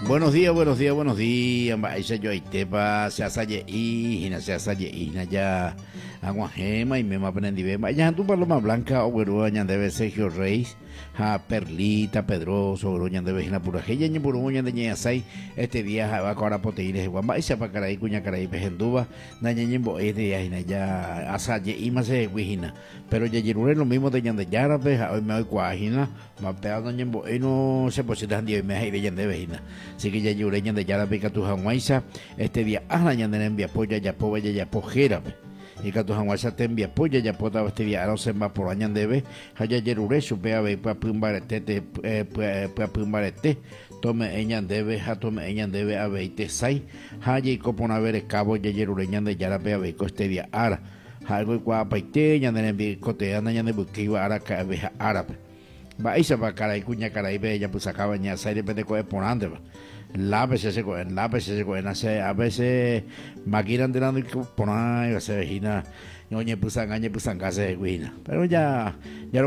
Buenos días, buenos días, buenos días. Maisha yo itepa se asaye ihina ya aguajema y me aprendí ve. Ya tu paloma blanca o gueruña debe Sergio Reis, ha Perlita, Pedroso, gruña debe hina pura heya ni puruña de ñasai. Este día va ahora poteires igual maisha pa caray cuña caray pejenduba, naña ñembo este día hina ya asaye ima se guijina. Pero ya yerure lo mismo de ñande yarape, hoy me hoy cuajina, mapeado ñembo no se positan dio me hay de ñande vejina. Así que ya yureña de Yarabe Catujanguaiza, este día Ahlañan de Nembia Poya, ya Poba, ya Pojera. Y Catujanguaiza te envía Poya, ya Pota, este día Arosemba por Añan de Be, Haya Yerure, Supea Be, Puapumbarete, Puapumbarete, Tome Eñan debe, Tome Eñan debe, Abeite Sai, Haya y Coponavere Cabo, ya Yerureñan de Yarabe, Abeco, este día Ara, Algo y Guapaite, Yan de Nembia Coteana, Yan de Buquiva, Ara, Cabeja Árabe. Baisa para caray cuña caray bella pues acaba ya sai depende de por ande la veces se hace a veces maquinan de la por ahí se vejina ñoñe pues angañe pues angase guina pero ya